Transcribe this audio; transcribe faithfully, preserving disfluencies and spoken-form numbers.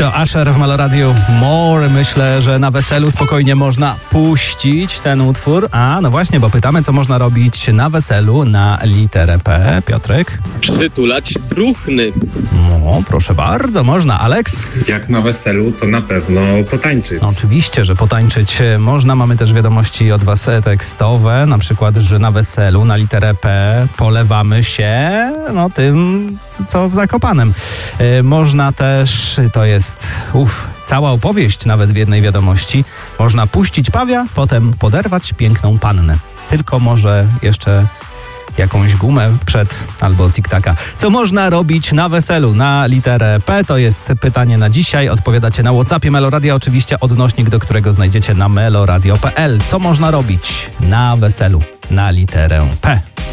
To Usher w Meloradiu More. Myślę, że na weselu spokojnie można puścić ten utwór. A, no właśnie, bo pytamy, co można robić na weselu na literę P. Piotrek? Przytulać druchny. No, proszę bardzo, można. Aleks? Jak na weselu, to na pewno potańczyć. Oczywiście, że potańczyć można. Mamy też wiadomości od was tekstowe, na przykład, że na weselu na literę P polewamy się no tym, co w Zakopanem. Yy, można też, to jest uf, cała opowieść nawet w jednej wiadomości, można puścić pawia, potem poderwać piękną pannę. Tylko może jeszcze jakąś gumę przed albo tiktaka. Co można robić na weselu na literę P? To jest pytanie na dzisiaj. Odpowiadacie na WhatsAppie Meloradia, oczywiście odnośnik, do którego znajdziecie na meloradio kropka p l. Co można robić na weselu na literę P?